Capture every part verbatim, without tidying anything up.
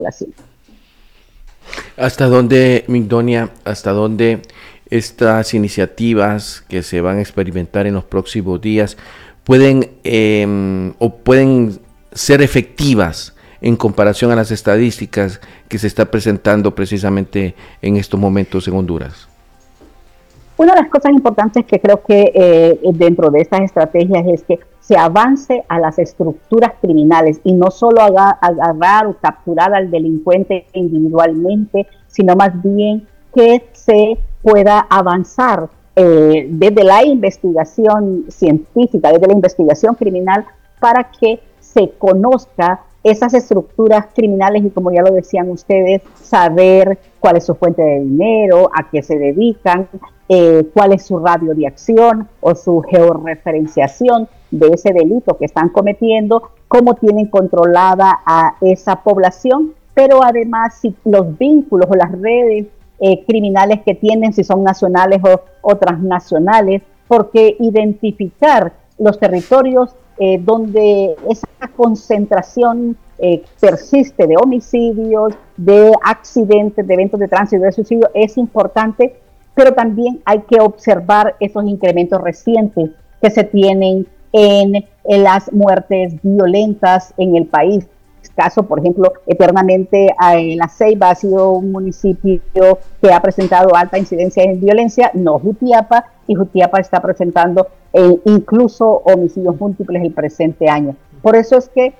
población. ¿Hasta dónde, Migdonia, hasta dónde estas iniciativas que se van a experimentar en los próximos días pueden eh, o pueden ser efectivas en comparación a las estadísticas que se está presentando precisamente en estos momentos en Honduras? Una de las cosas importantes que creo que eh, dentro de estas estrategias es que se avance a las estructuras criminales y no solo aga- agarrar o capturar al delincuente individualmente, sino más bien que se pueda avanzar eh, desde la investigación científica, desde la investigación criminal, para que se conozca esas estructuras criminales y, como ya lo decían ustedes, saber cuál es su fuente de dinero, a qué se dedican, eh, cuál es su radio de acción o su georreferenciación de ese delito que están cometiendo, cómo tienen controlada a esa población, pero además si los vínculos o las redes eh, criminales que tienen, si son nacionales o, o transnacionales, porque identificar los territorios Eh, donde esa concentración eh, persiste de homicidios, de accidentes, de eventos de tránsito, de suicidio, es importante, pero también hay que observar esos incrementos recientes que se tienen en, en las muertes violentas en el país. Caso, por ejemplo, eternamente eh, La Ceiba ha sido un municipio que ha presentado alta incidencia en violencia, no Jutiapa, y Jutiapa está presentando eh, incluso homicidios múltiples el presente año. Por eso es que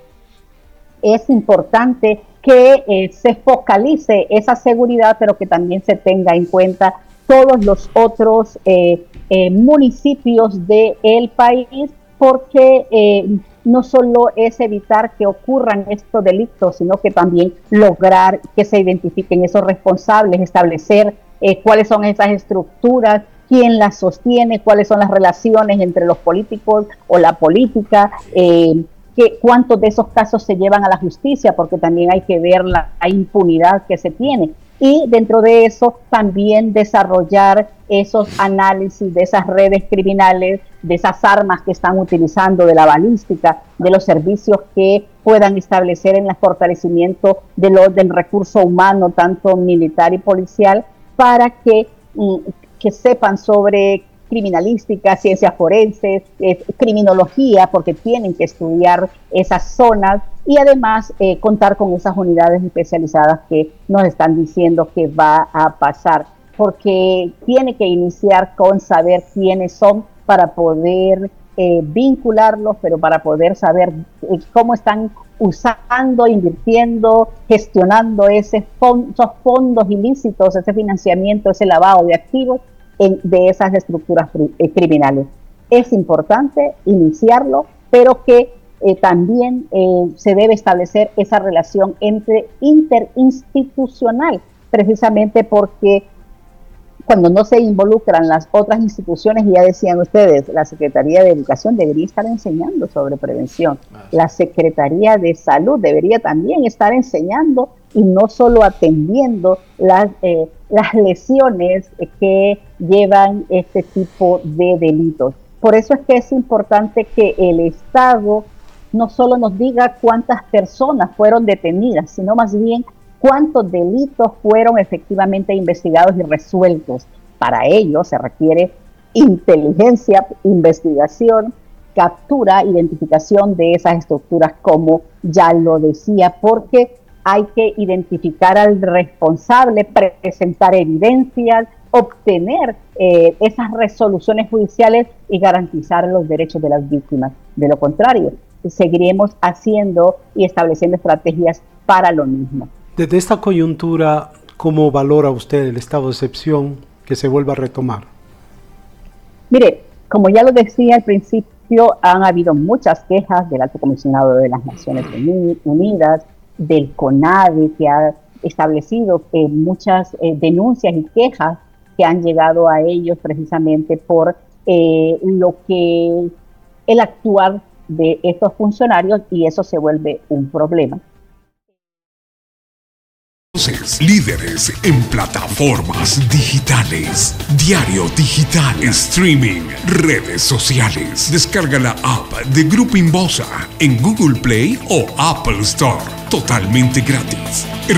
es importante que eh, se focalice esa seguridad, pero que también se tenga en cuenta todos los otros eh, eh, municipios del país, porque eh, no solo es evitar que ocurran estos delitos, sino que también lograr que se identifiquen esos responsables, establecer eh, cuáles son esas estructuras, quién las sostiene, cuáles son las relaciones entre los políticos o la política, eh, que, cuántos de esos casos se llevan a la justicia, porque también hay que ver la, la impunidad que se tiene. Y dentro de eso también desarrollar esos análisis de esas redes criminales, de esas armas que están utilizando, de la balística, de los servicios que puedan establecer en el fortalecimiento de lo, del recurso humano, tanto militar y policial, para que, que sepan sobre criminalística, ciencias forenses, eh, criminología, porque tienen que estudiar esas zonas, y además eh, contar con esas unidades especializadas que nos están diciendo que va a pasar, porque tiene que iniciar con saber quiénes son para poder eh, vincularlos, pero para poder saber eh, cómo están usando, invirtiendo, gestionando ese fond- esos fondos ilícitos, ese financiamiento, ese lavado de activos en, de esas estructuras cri- eh, criminales. Es importante iniciarlo, pero que Eh, también eh, se debe establecer esa relación entre interinstitucional, precisamente porque cuando no se involucran las otras instituciones, y ya decían ustedes, la Secretaría de Educación debería estar enseñando sobre prevención, la Secretaría de Salud debería también estar enseñando y no solo atendiendo las, eh, las lesiones que llevan este tipo de delitos. Por eso es que es importante que el Estado no solo nos diga cuántas personas fueron detenidas, sino más bien cuántos delitos fueron efectivamente investigados y resueltos. Para ello se requiere inteligencia, investigación, captura, identificación de esas estructuras, como ya lo decía, porque hay que identificar al responsable, presentar evidencias, obtener eh, esas resoluciones judiciales y garantizar los derechos de las víctimas. De lo contrario, seguiremos haciendo y estableciendo estrategias para lo mismo. Desde esta coyuntura, ¿cómo valora usted el estado de excepción que se vuelva a retomar? Mire, como ya lo decía al principio, han habido muchas quejas del Alto Comisionado de las Naciones Unidas, del CONADE, que ha establecido eh, muchas eh, denuncias y quejas que han llegado a ellos precisamente por eh, lo que el actuar de estos funcionarios, y eso se vuelve un problema. Líderes en plataformas digitales, diario digital, streaming, redes sociales. Descarga la app de Grupo Inbosa en Google Play o Apple Store, totalmente gratis.